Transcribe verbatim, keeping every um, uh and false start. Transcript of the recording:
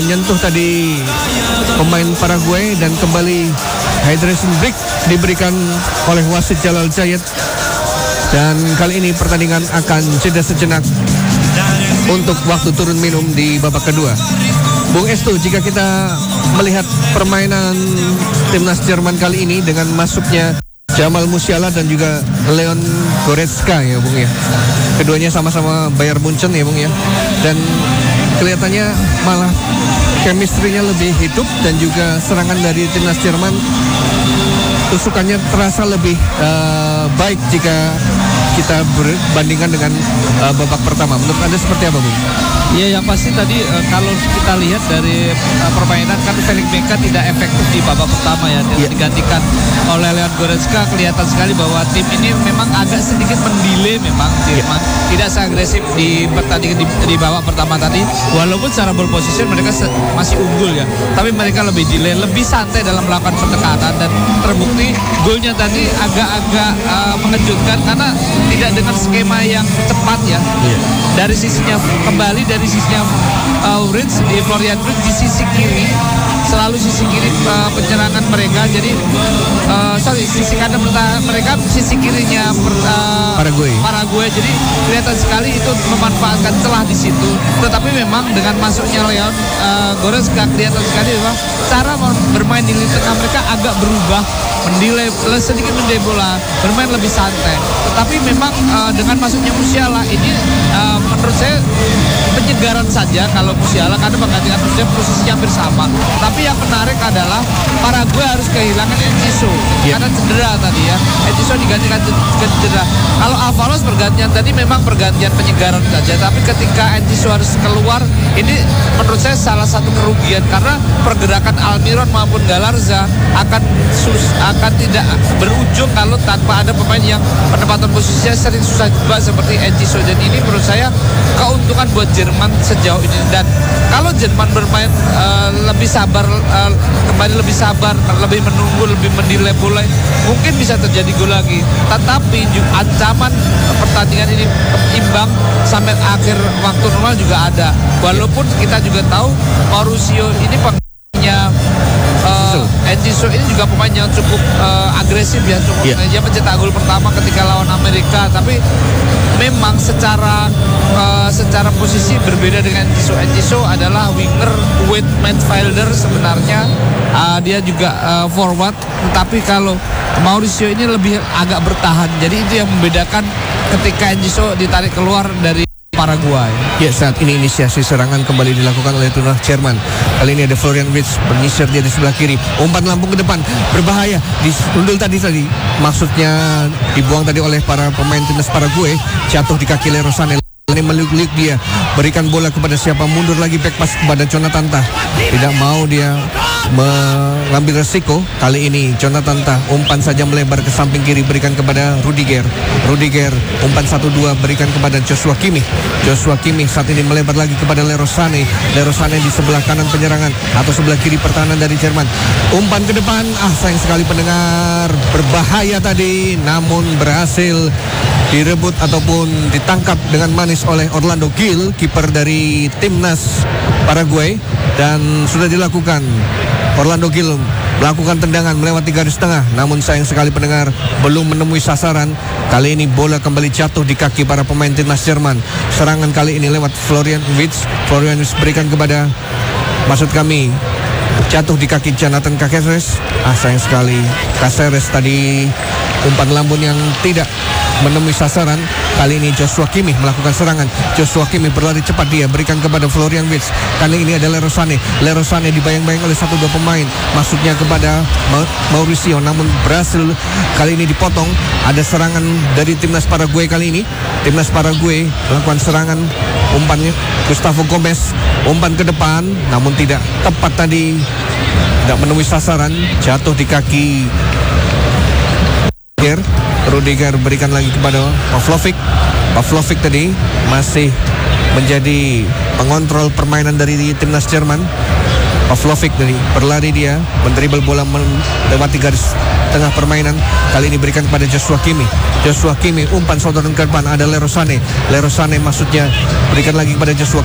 Menyentuh tadi pemain Paraguay dan kembali hydration break diberikan oleh wasit Jalal Jayed. Dan kali ini pertandingan akan jeda sejenak untuk waktu turun minum di babak kedua. Bung Estu, jika kita melihat permainan timnas Jerman kali ini dengan masuknya Jamal Musiala dan juga Leon Goretzka ya Bung ya. Keduanya sama-sama Bayern Munchen ya Bung ya. Dan kelihatannya malah chemistry-nya lebih hidup dan juga serangan dari timnas Jerman tusukannya terasa lebih uh, baik jika kita berbandingkan dengan uh, babak pertama. Menurut Anda seperti apa, Bung? Ya, yang pasti tadi uh, kalau kita lihat dari uh, permainan kan Felix Beka tidak efektif di babak pertama ya, yeah. Digantikan oleh Leon Goretzka. Kelihatan sekali bahwa tim ini memang agak sedikit mendelay memang Jerman, yeah. Tidak seagresif di pertandingan di, di babak pertama tadi. Walaupun secara ball position mereka se- masih unggul ya, tapi mereka lebih delay, lebih santai dalam melakukan pendekatan dan terbukti golnya tadi agak-agak uh, mengejutkan karena tidak dengan skema yang cepat ya. Yeah. Dari sisinya kembali dari sisinya uh, Fritz, di Florian Fritz di sisi kiri, selalu sisi kiri uh, penyerangan mereka. Jadi uh, sorry sisi kanan mereka sisi kirinya per, uh, Paraguay. Paraguay. Jadi kelihatan sekali itu memanfaatkan celah di situ. Tetapi memang dengan masuknya Leon uh, Goretzka kelihatan sekali bahwa cara bermain di lini tengah mereka agak berubah, mendelay sedikit mendelay bola, bermain lebih santai. Tetapi memang uh, dengan masuknya Musiala ini uh, menurut saya penyegaran saja kalau Musiala, karena menggantikan Musiala posisinya hampir sama. Tapi yang menarik adalah Paraguay harus kehilangan Enciso yeah. Karena cedera tadi ya. Enciso digantikan cedera. Kalau Alvaros pergantian tadi memang pergantian penyegaran saja. Tapi ketika Enciso harus keluar, ini menurut saya salah satu kerugian karena pergerakan Almiron maupun Galarza akan sus, akan tidak berujung kalau tanpa ada pemain yang penempatan posisinya sering susah juga seperti Enciso. Dan ini menurut saya keuntungan buat Jerman sejauh ini. Dan kalau Jerman bermain uh, lebih sabar, uh, kembali lebih sabar, lebih menunggu, lebih menilai bola, mungkin bisa terjadi gol lagi. Tetapi juga ancaman pertandingan ini imbang sampai akhir waktu normal juga ada. Walaupun kita juga tahu Mauricio ini punya uh, Enciso ini juga pemain yang cukup uh, agresif ya, cukup yeah. Dia mencetak gol pertama ketika lawan Amerika. Tapi memang secara uh, secara posisi berbeda dengan Enciso. Enciso adalah winger, weight midfielder sebenarnya. Uh, dia juga uh, forward. Tapi kalau Mauricio ini lebih agak bertahan. Jadi itu yang membedakan ketika Enciso ditarik keluar dari Paraguay. Ya, saat ini inisiasi serangan kembali dilakukan oleh timnas Jerman. Kali ini ada Florian Wirtz menyisir dia di sebelah kiri, umpan lambung ke depan, berbahaya, disundul tadi tadi. Maksudnya dibuang tadi oleh para pemain timnas Paraguay, jatuh di kaki Leroy Sané. Ini meliuk-liuk dia, berikan bola kepada siapa, mundur lagi back pass kepada Jonathan Tah. Tidak mau dia mengambil resiko. Kali ini Jonathan Tah umpan saja melebar ke samping kiri, berikan kepada Rudiger. Rudiger umpan satu dua berikan kepada Joshua Kimmich. Joshua Kimmich saat ini melebar lagi kepada Leroy Sané. Leroy Sané di sebelah kanan penyerangan atau sebelah kiri pertahanan dari Jerman. Umpan ke depan, ah sayang sekali pendengar, berbahaya tadi, namun berhasil direbut ataupun ditangkap dengan manis oleh Orlando Gil, kiper dari timnas Paraguay. Dan sudah dilakukan, Orlando Gil melakukan tendangan melewati garis tengah, namun sayang sekali pendengar belum menemui sasaran. Kali ini bola kembali jatuh di kaki para pemain timnas Jerman. Serangan kali ini lewat Florian Wirtz. Florian Wirtz berikan kepada, maksud kami jatuh di kaki Jonathan Caceres. Ah sayang sekali Caceres tadi umpan lambun yang tidak menemui sasaran. Kali ini Joshua Kimmich melakukan serangan. Joshua Kimmich berlari cepat, dia berikan kepada Florian Wirtz. Kali ini ada Leroy Sané. Leroy Sané dibayang-bayang oleh satu dua pemain, masuknya kepada Mauricio, namun berhasil kali ini dipotong. Ada serangan dari timnas Paraguay kali ini. Timnas Paraguay melakukan serangan, umpannya Gustavo Gomez, umpan ke depan, namun tidak tepat tadi, tidak menemui sasaran, jatuh di kaki Rudiger. Berikan lagi kepada Pavlovic. Pavlovic tadi masih menjadi pengontrol permainan dari timnas Jerman. Pavlovic tadi berlari, dia mendribel bola melewati garis tengah permainan. Kali ini berikan kepada Joshua Kimmich. Joshua Kimmich umpan sodoran ke depan, ada Leroy Sané. Leroy Sané maksudnya berikan lagi kepada Joshua